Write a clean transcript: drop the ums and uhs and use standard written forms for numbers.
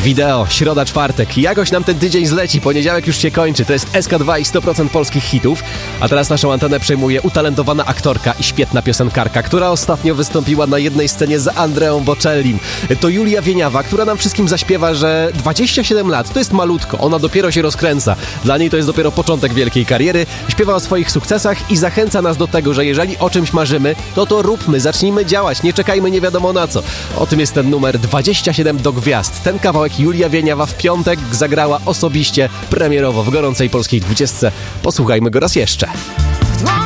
Wideo, środa, czwartek. Jakoś nam ten tydzień zleci, poniedziałek już się kończy. To jest SK2 i 100% polskich hitów. A teraz naszą antenę przejmuje utalentowana aktorka i świetna piosenkarka, która ostatnio wystąpiła na jednej scenie z Andreą Bocellim. To Julia Wieniawa, która nam wszystkim zaśpiewa, że 27 lat to jest malutko. Ona dopiero się rozkręca. Dla niej to jest dopiero początek wielkiej kariery. Śpiewa o swoich sukcesach i zachęca nas do tego, że jeżeli o czymś marzymy, to róbmy, zacznijmy działać, nie czekajmy nie wiadomo na co. O tym jest ten numer 27 do gwiazd. Ten kawałek Julia Wieniawa w piątek zagrała osobiście, premierowo w gorącej polskiej 20. Posłuchajmy go raz jeszcze.